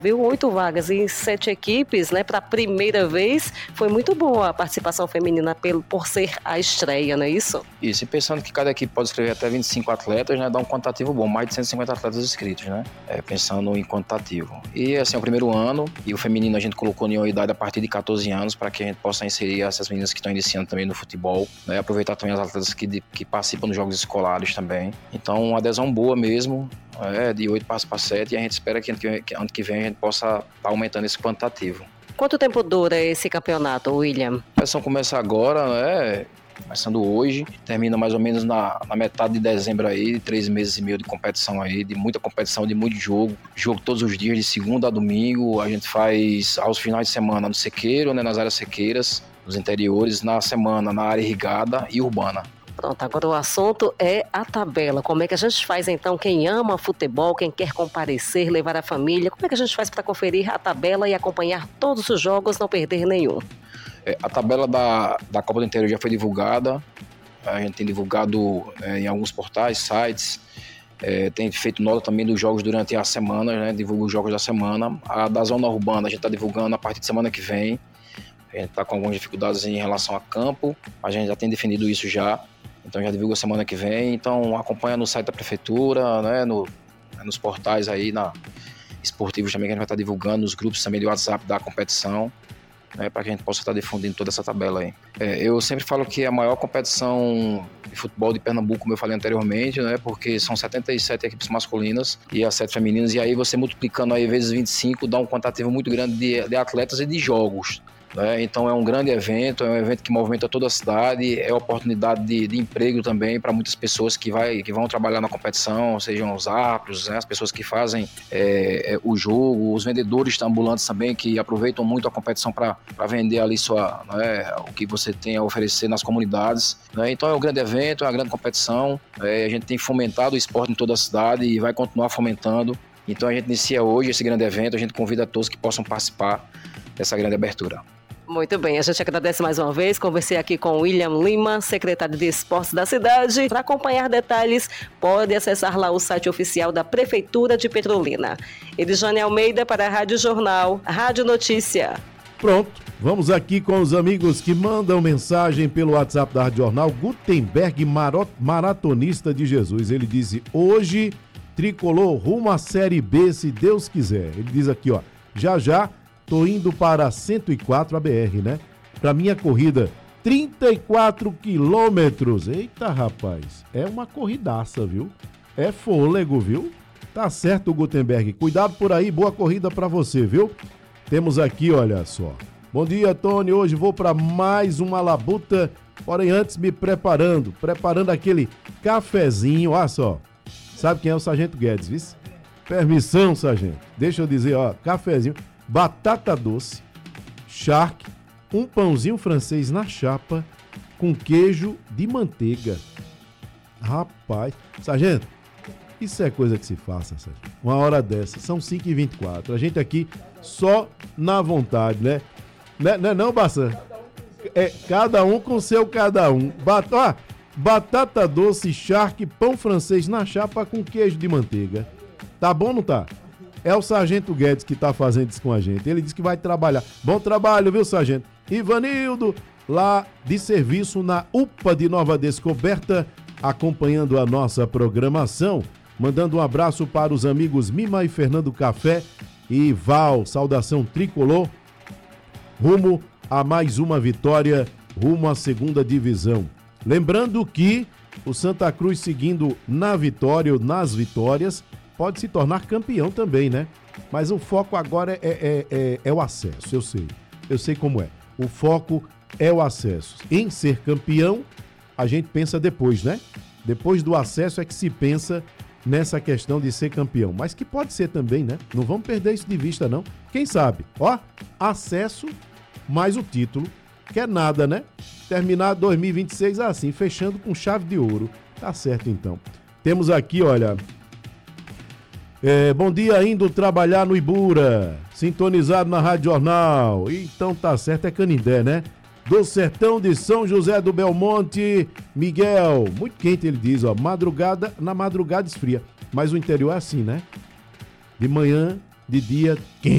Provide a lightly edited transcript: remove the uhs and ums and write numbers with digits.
Viu 8 vagas em 7 equipes, né? Para a primeira vez, foi muito boa a participação feminina por ser a estreia, não é isso? Isso, e pensando que cada equipe pode escrever até 25 atletas, né? Dá um quantitativo bom, mais de 150 atletas inscritos, né? Pensando em quantitativo. E assim, é o primeiro ano, e o feminino a gente colocou em uma idade a partir de 14 anos, para que a gente possa inserir essas meninas que estão iniciando também no futebol, né? Aproveitar também as atletas que participam dos jogos escolares também. Então, uma adesão boa mesmo, de 8 passa para 7, e a gente espera que ano que vem a gente possa estar aumentando esse quantitativo. Quanto tempo dura esse campeonato, William? A competição começa agora, né? Começando hoje, termina mais ou menos na metade de dezembro aí, 3 meses e meio de competição aí, de muita competição, de muito jogo todos os dias, de segunda a domingo. A gente faz aos finais de semana no sequeiro, né, nas áreas sequeiras, nos interiores, na semana na área irrigada e urbana. Pronto, agora o assunto é a tabela. Como é que a gente faz então, quem ama futebol, quem quer comparecer, levar a família, como é que a gente faz para conferir a tabela e acompanhar todos os jogos, não perder nenhum? A tabela da Copa do Interior já foi divulgada, a gente tem divulgado em alguns portais, sites, tem feito nota também dos jogos durante a semana, né? Divulga os jogos da semana. A da zona urbana a gente está divulgando a partir de semana que vem. A gente está com algumas dificuldades em relação a campo, a gente já tem definido isso já, então já divulga semana que vem. Então acompanha no site da prefeitura, né? Nos portais aí, esportivos também, que a gente vai estar divulgando, nos grupos também de WhatsApp da competição, né, para que a gente possa estar difundindo toda essa tabela aí. Eu sempre falo que é a maior competição de futebol de Pernambuco, como eu falei anteriormente, né, porque são 77 equipes masculinas e as 7 femininas, e aí você multiplicando aí vezes 25 dá um quantitativo muito grande de atletas e de jogos. Então é um grande evento, é um evento que movimenta toda a cidade, é oportunidade de emprego também para muitas pessoas que vão trabalhar na competição, sejam os árbitros, né, as pessoas que fazem o jogo, os vendedores ambulantes também, que aproveitam muito a competição para vender ali o que você tem a oferecer nas comunidades. Então é um grande evento, é uma grande competição, a gente tem fomentado o esporte em toda a cidade e vai continuar fomentando. Então a gente inicia hoje esse grande evento, a gente convida a todos que possam participar dessa grande abertura. Muito bem, a gente agradece mais uma vez. Conversei aqui com William Lima, secretário de Esportes da cidade. Para acompanhar detalhes, pode acessar lá o site oficial da Prefeitura de Petrolina. Elisane Almeida para a Rádio Jornal, Rádio Notícia. Pronto, vamos aqui com os amigos que mandam mensagem pelo WhatsApp da Rádio Jornal. Gutenberg, maratonista de Jesus. Ele disse, hoje, tricolor rumo à Série B, se Deus quiser. Ele diz aqui, ó, já tô indo para 104 ABR, né? Pra minha corrida, 34 quilômetros. Eita, rapaz, é uma corridaça, viu? É fôlego, viu? Tá certo, Gutenberg. Cuidado por aí, boa corrida pra você, viu? Temos aqui, olha só. Bom dia, Tony. Hoje vou pra mais uma labuta, porém antes me preparando aquele cafezinho, olha só. Sabe quem é o Sargento Guedes, viu? Permissão, sargento. Deixa eu dizer, ó, cafezinho. Batata doce, charque, um pãozinho francês na chapa com queijo de manteiga. Rapaz, sargento, isso é coisa que se faça, sargento. Uma hora dessa, são 5h24. A gente aqui só na vontade, né? Não, Bassan? Cada um com seu cada um. Batata doce, charque, pão francês na chapa com queijo de manteiga. Tá bom ou não tá? É o Sargento Guedes que tá fazendo isso com a gente. Ele disse que vai trabalhar. Bom trabalho, viu, sargento? Ivanildo, lá de serviço na UPA de Nova Descoberta, acompanhando a nossa programação. Mandando um abraço para os amigos Mima e Fernando Café e Val. Saudação tricolor. Rumo a mais uma vitória, rumo à segunda divisão. Lembrando que o Santa Cruz, seguindo na vitória ou nas vitórias, pode se tornar campeão também, né? Mas o foco agora é o acesso, eu sei como é. O foco é o acesso. Em ser campeão, a gente pensa depois, né? Depois do acesso é que se pensa nessa questão de ser campeão. Mas que pode ser também, né? Não vamos perder isso de vista, não. Quem sabe? Ó, acesso mais o título, que é nada, né? Terminar 2026 assim, fechando com chave de ouro. Tá certo, então. Temos aqui, olha... bom dia, indo trabalhar no Ibura, sintonizado na Rádio Jornal. Então tá certo, é Canindé, né? Do sertão de São José do Belmonte, Miguel. Muito quente, ele diz, ó. Na madrugada esfria. Mas o interior é assim, né? De manhã, de dia, quente.